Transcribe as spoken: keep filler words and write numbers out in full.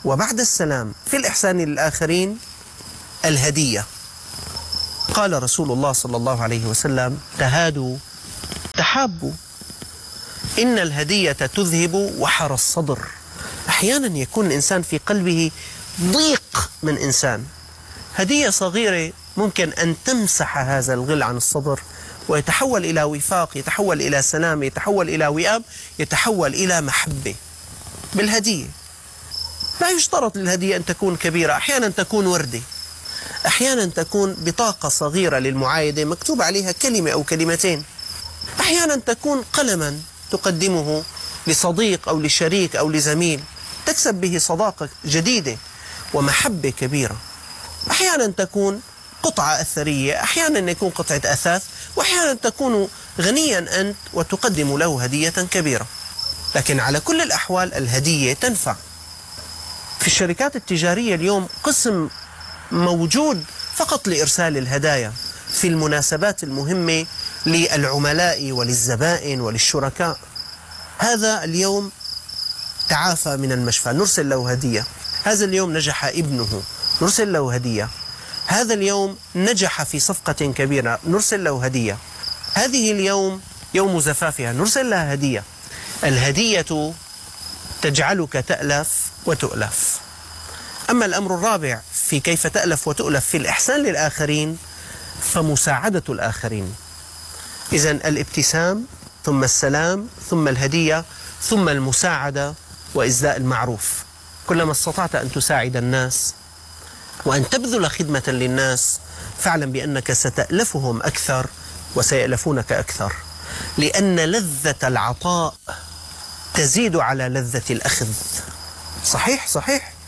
وبعد السلام في الإحسان للآخرين الهدية. قال رسول الله صلى الله عليه وسلم: تهادوا تحابوا، إن الهدية تذهب وحر الصدر. أحيانا يكون الإنسان في قلبه ضيق من إنسان، هدية صغيرة ممكن أن تمسح هذا الغل عن الصدر ويتحول إلى وفاق، يتحول إلى سلام، يتحول إلى وئام، يتحول إلى محبة بالهدية. لا يشترط للهدية أن تكون كبيرة، أحيانا تكون وردة، أحيانا تكون بطاقة صغيرة للمعايدة مكتوب عليها كلمة أو كلمتين، أحيانا تكون قلما تقدمه لصديق أو لشريك أو لزميل تكسب به صداقة جديدة ومحبة كبيرة، أحيانا تكون قطعة أثرية، أحيانا يكون قطعة أثاث، وأحيانا تكون غنيا أنت وتقدم له هدية كبيرة. لكن على كل الأحوال الهدية تنفع. في الشركات التجارية اليوم قسم موجود فقط لإرسال الهدايا في المناسبات المهمة للعملاء وللزبائن وللشركاء. هذا اليوم تعافى من المشفى، نرسل له هدية. هذا اليوم نجح ابنه، نرسل له هدية. هذا اليوم نجح في صفقة كبيرة، نرسل له هدية. هذه اليوم يوم زفافها، نرسل لها هدية. الهدية تجعلك تألف وتؤلف. أما الأمر الرابع في كيف تألف وتؤلف في الإحسان للآخرين فمساعدة الآخرين. إذن الابتسام، ثم السلام، ثم الهدية، ثم المساعدة وإسداء المعروف. كلما استطعت أن تساعد الناس وأن تبذل خدمة للناس فاعلم بأنك ستألفهم أكثر وسيألفونك أكثر، لأن لذة العطاء تزيد على لذة الأخذ. صحيح صحيح.